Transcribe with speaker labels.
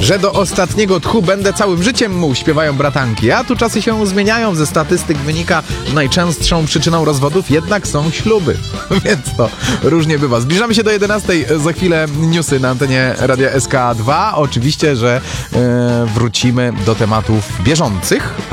Speaker 1: Że do ostatniego tchu będę całym życiem mu, śpiewają bratanki. A tu czasy się zmieniają. Ze statystyk wynika, najczęstszą przyczyną rozwodów jednak są śluby. Więc to różnie bywa. Zbliżamy się do 11. Za chwilę newsy na antenie Radia SK2. Oczywiście, że wrócimy do tematów bieżących.